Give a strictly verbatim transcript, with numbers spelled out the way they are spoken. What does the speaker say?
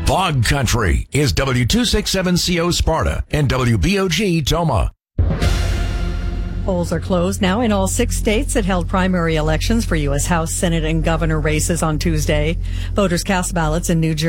Bog Country is W two sixty-seven C O Sparta and W B O G Toma. Polls are closed now in all six states that held primary elections for U S House, Senate, and governor races on Tuesday. Voters cast ballots in New Jersey.